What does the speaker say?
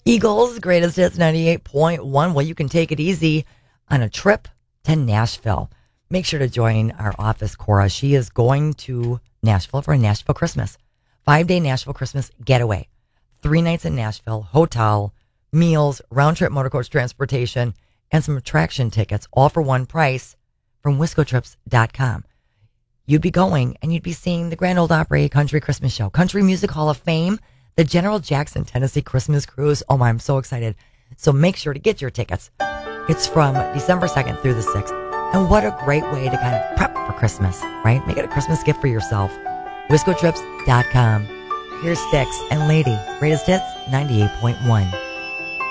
Eagles, greatest hits 98.1. Well, you can take it easy on a trip to Nashville. Make sure to join our office, Cora. She is going to Nashville for a Nashville Christmas. 5-day Nashville Christmas getaway. 3 nights in Nashville, hotel, meals, round-trip motor coach transportation, and some attraction tickets, all for one price from wiscotrips.com. You'd be going and you'd be seeing the Grand Ole Opry Country Christmas Show, Country Music Hall of Fame, the General Jackson Tennessee Christmas Cruise. Oh my, I'm so excited. So make sure to get your tickets. It's from December 2nd through the 6th. And what a great way to kind of prep for Christmas, right? Make it a Christmas gift for yourself. wiscotrips.com. Here's Styx and Lady, greatest hits 98.1.